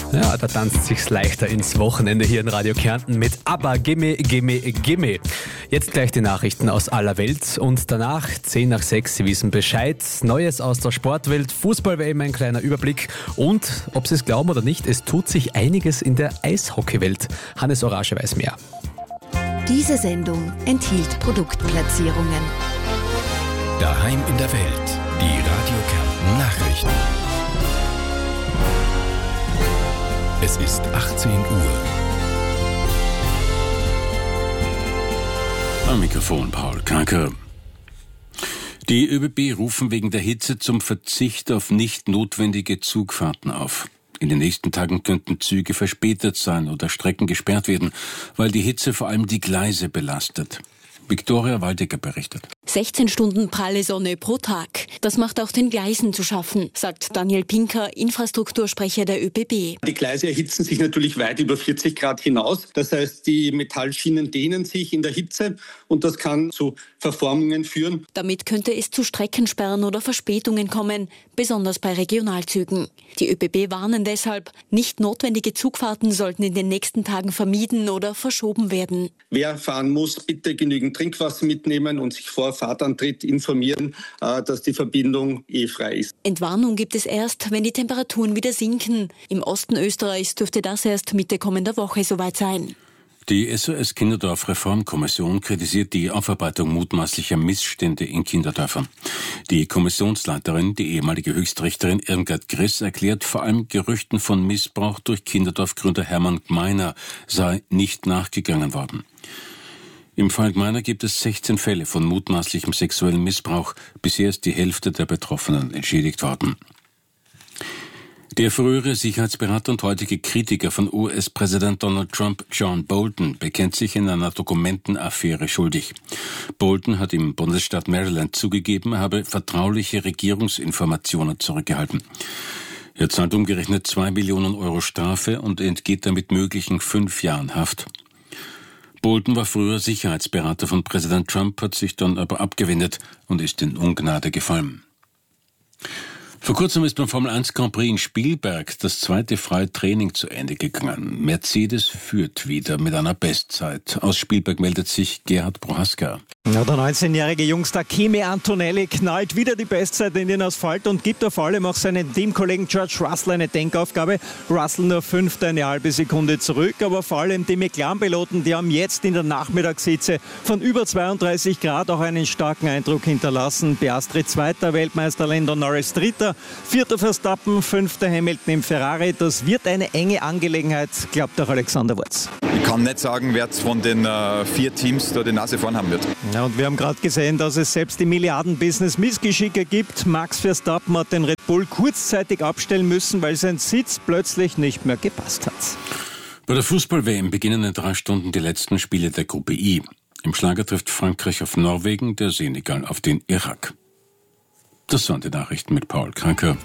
Ja, da tanzt sich's leichter ins Wochenende hier in Radio Kärnten mit ABBA, Gimme, Gimme, Gimme. Jetzt gleich die Nachrichten aus aller Welt und danach 10 nach 6, Sie wissen Bescheid. Neues aus der Sportwelt, Fußball-WM, ein kleiner Überblick und, ob Sie es glauben oder nicht, es tut sich einiges in der Eishockeywelt. Hannes Orage weiß mehr. Diese Sendung enthielt Produktplatzierungen. Daheim in der Welt, die Radio Kärnten Nachrichten. Es ist 18 Uhr. Am Mikrofon Paul Kranker. Die ÖBB rufen wegen der Hitze zum Verzicht auf nicht notwendige Zugfahrten auf. In den nächsten Tagen könnten Züge verspätet sein oder Strecken gesperrt werden, weil die Hitze vor allem die Gleise belastet. Viktoria Waldecker berichtet. 16 Stunden pralle Sonne pro Tag. Das macht auch den Gleisen zu schaffen, sagt Daniel Pinker, Infrastruktursprecher der ÖBB. Die Gleise erhitzen sich natürlich weit über 40 Grad hinaus. Das heißt, die Metallschienen dehnen sich in der Hitze und das kann zu Verformungen führen. Damit könnte es zu Streckensperren oder Verspätungen kommen, besonders bei Regionalzügen. Die ÖBB warnen deshalb, nicht notwendige Zugfahrten sollten in den nächsten Tagen vermieden oder verschoben werden. Wer fahren muss, bitte genügend Trinkwasser mitnehmen und sich vor Fahrtantritt informieren, dass die Verbindung frei ist. Entwarnung gibt es erst, wenn die Temperaturen wieder sinken. Im Osten Österreichs dürfte das erst Mitte kommender Woche soweit sein. Die SOS Kinderdorf Reformkommission kritisiert die Aufarbeitung mutmaßlicher Missstände in Kinderdörfern. Die Kommissionsleiterin, die ehemalige Höchstrichterin Irmgard Griss, erklärt, vor allem Gerüchten von Missbrauch durch Kinderdorfgründer Hermann Gmeiner sei nicht nachgegangen worden. Im Fall Gmeiner gibt es 16 Fälle von mutmaßlichem sexuellen Missbrauch. Bisher ist die Hälfte der Betroffenen entschädigt worden. Der frühere Sicherheitsberater und heutige Kritiker von US-Präsident Donald Trump, John Bolton, bekennt sich in einer Dokumentenaffäre schuldig. Bolton hat im Bundesstaat Maryland zugegeben, er habe vertrauliche Regierungsinformationen zurückgehalten. Er zahlt umgerechnet 2 Millionen Euro Strafe und entgeht damit möglichen 5 Jahren Haft. Bolton war früher Sicherheitsberater von Präsident Trump, hat sich dann aber abgewendet und ist in Ungnade gefallen. Vor kurzem ist beim Formel 1 Grand Prix in Spielberg das zweite freie Training zu Ende gegangen. Mercedes führt wieder mit einer Bestzeit. Aus Spielberg meldet sich Gerhard Prohaska. Ja, der 19-jährige Jungstar Kimi Antonelli knallt wieder die Bestzeit in den Asphalt und gibt vor allem auch seinen Teamkollegen George Russell eine Denkaufgabe. Russell nur 5, eine halbe Sekunde zurück, aber vor allem die McLaren-Piloten, die haben jetzt in der Nachmittagshitze von über 32 Grad auch einen starken Eindruck hinterlassen. Piastri Zweiter, Weltmeister Lando Norris Dritter, 4. Verstappen, 5. Hamilton im Ferrari. Das wird eine enge Angelegenheit, glaubt auch Alexander Wurz. Ich kann nicht sagen, wer jetzt von den 4 Teams da die Nase vorn haben wird. Ja, und wir haben gerade gesehen, dass es selbst im Milliardenbusiness Missgeschicke gibt. Max Verstappen hat den Red Bull kurzzeitig abstellen müssen, weil sein Sitz plötzlich nicht mehr gepasst hat. Bei der Fußball-WM beginnen in 3 Stunden die letzten Spiele der Gruppe I. Im Schlager trifft Frankreich auf Norwegen, der Senegal auf den Irak. Das waren die Nachrichten mit Paul Kranker.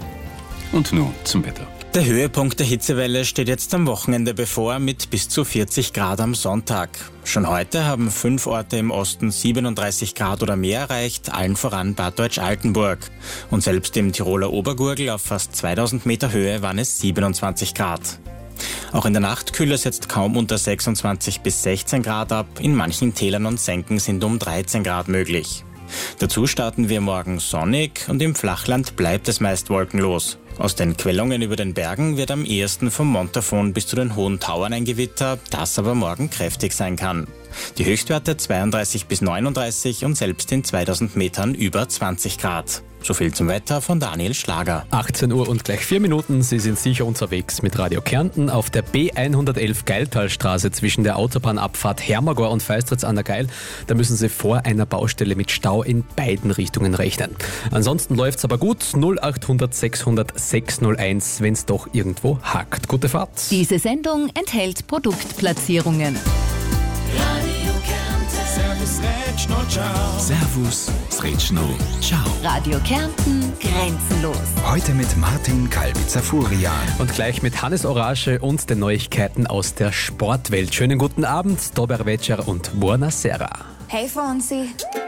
Und nun zum Wetter. Der Höhepunkt der Hitzewelle steht jetzt am Wochenende bevor mit bis zu 40 Grad am Sonntag. Schon heute haben 5 Orte im Osten 37 Grad oder mehr erreicht, allen voran Bad Deutsch-Altenburg. Und selbst im Tiroler Obergurgl auf fast 2000 Meter Höhe waren es 27 Grad. Auch in der Nacht kühlt es jetzt kaum unter 26 bis 16 Grad ab, in manchen Tälern und Senken sind um 13 Grad möglich. Dazu starten wir morgen sonnig und im Flachland bleibt es meist wolkenlos. Aus den Quellungen über den Bergen wird am ehesten vom Montafon bis zu den hohen Tauern ein Gewitter, das aber morgen kräftig sein kann. Die Höchstwerte 32 bis 39 und selbst in 2000 Metern über 20 Grad. So viel zum Wetter von Daniel Schlager. 18 Uhr und gleich 4 Minuten. Sie sind sicher unterwegs mit Radio Kärnten auf der B111 Geiltalstraße zwischen der Autobahnabfahrt Hermagor und Feistritz an der Geil. Da müssen Sie vor einer Baustelle mit Stau in beiden Richtungen rechnen. Ansonsten läuft's aber gut. 0800 600 601, wenn es doch irgendwo hakt. Gute Fahrt. Diese Sendung enthält Produktplatzierungen. Servus, Sretschno, ciao. Radio Kärnten, grenzenlos. Heute mit Martin Kalbitzer-Furian. Und gleich mit Hannes Orage und den Neuigkeiten aus der Sportwelt. Schönen guten Abend, Dober Večer und Buona Sera. Hey Fonsi.